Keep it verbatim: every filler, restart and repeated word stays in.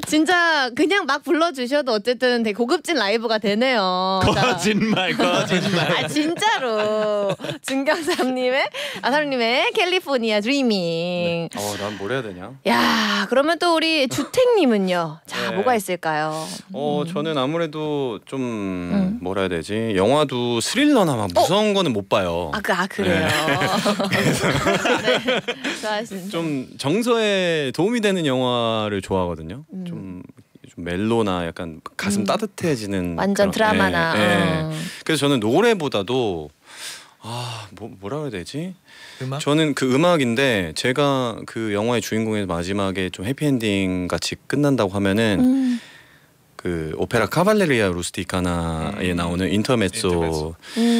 진짜 그냥 막 불러주셔도 어쨌든 되게 고급진 라이브가 되네요. 거짓말 거짓말. 아 진짜로 준경삼님의 아삼님의 캘리포니아 드리밍. 네. 어난 뭘 해야 되냐? 야 그러면 또 우리 주택님은요. 자 네. 뭐가 있을까요? 어 음. 저는 아무래도 좀 음. 뭐라 해야 되지? 영화도 스릴러나 막 무서운 어? 거는 못 봐요. 아, 그, 아 그래요. 네. 네. 좋아하신다. 좀 정서에 도움이 되는 영화를 좋아하거든요. 음. 좀, 좀 멜로나 약간 가슴 음. 따뜻해지는 완전 그런, 드라마나. 예, 예. 어. 그래서 저는 노래보다도 아 뭐, 뭐라 해야 되지? 음악? 저는 그 음악인데 제가 그 영화의 주인공의 마지막에 좀 해피엔딩 같이 끝난다고 하면은 음. 그 오페라 카발레리아 루스티카나에 음. 나오는 인터메소 인터메소. 음.